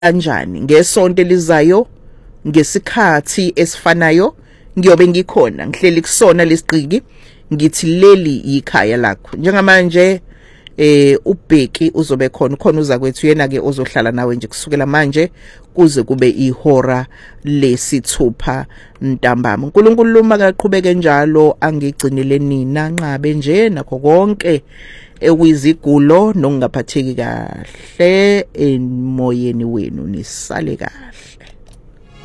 kanjani ngesonto elizayo ngesikhathi esifanayo ngiyobe ngikhona ngihleli kusona lesigqiki ngithi leli ikhaya lakho njengamanje ubheki uzobe khona uza kwethu yena ke ozohlala nawe nje kusukela manje kuze kube ihora lesithupha ntambama. uNkulunkulu uma kaqhubeke njalo angigcinele nina nqabe nje nakho konke ekuyizigulo nokungaphatheki kahle emoyeni wenu nisale kahle.